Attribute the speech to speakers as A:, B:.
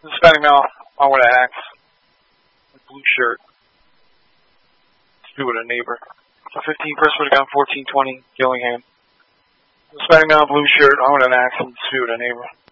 A: Hispanic male, on with an axe, blue shirt, dispute with a neighbor. So 15, person with a gun, 1420, Gillingham. Hispanic male, blue shirt, on with an axe, dispute with a neighbor.